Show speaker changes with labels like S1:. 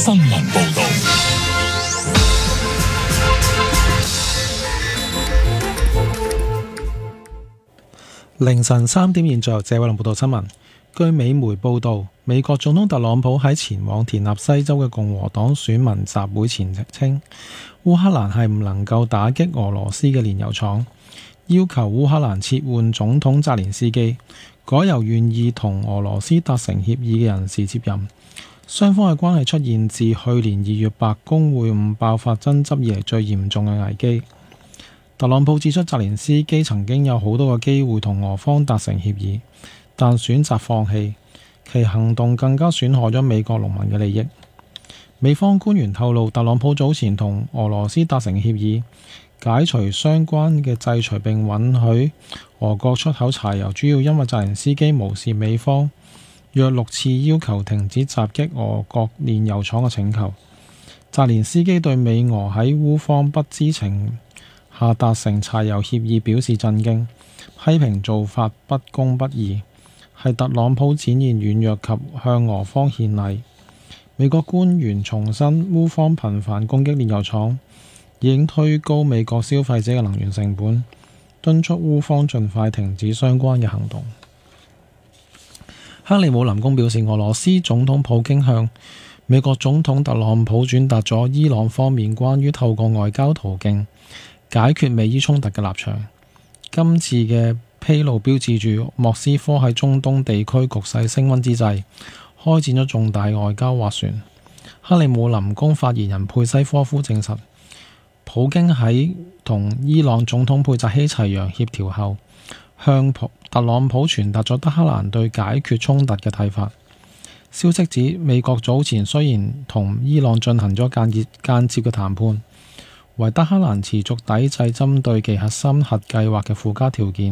S1: 新聞報道。
S2: 凌晨3點，現在由謝偉龍報道新聞。據美媒報道，美國總統特朗普喺前往田納西州嘅共和黨選民集會前稱，烏克蘭係唔能夠打擊俄羅斯嘅煉油廠，要求烏克蘭撤換總統澤連斯基，改由願意同俄羅斯達成協議嘅人士接任。雙方嘅關係出現自去年2月白宮會晤爆發爭執以嚟最嚴重嘅危機。特朗普指出，澤連斯基曾經有好多個機會同俄方達成協議，但選擇放棄，其行動更加損害咗美國農民嘅利益。美方官員透露，特朗普早前同俄羅斯達成協議，解除相關嘅制裁並允許俄國出口柴油，主要因為澤連斯基無視美方約6次要求停止襲擊俄國煉油廠嘅請求。澤連斯基對美俄喺烏方不知情下達成柴油協議表示震驚，批評做法不公不義，係特朗普展現軟弱及向俄方獻禮。美國官員重申，烏方頻繁攻擊煉油廠已經推高美國消費者嘅能源成本，敦促烏方盡快停止相關嘅行動。克里姆林宮表示，俄羅斯總統普京向美國總統特朗普轉達咗伊朗方面關於透過外交途徑解決美伊衝突嘅立場。今次嘅披露標誌住莫斯科喺中東地區局勢升溫之際，開展咗重大外交斡旋。克里姆林宮發言人佩西科夫證實，普京喺同伊朗總統佩扎希齊揚協調後，向特朗普傳達咗德黑蘭對解決衝突嘅睇法。消息指，美國早前雖然同伊朗進行咗間接嘅談判，為德黑蘭持續抵制針對其核心核計劃嘅附加條件。